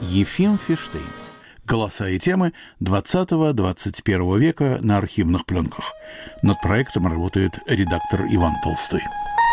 Ефим Фиштейн. Голоса и темы 20-21 века на архивных пленках. Над проектом работает редактор Иван Толстой.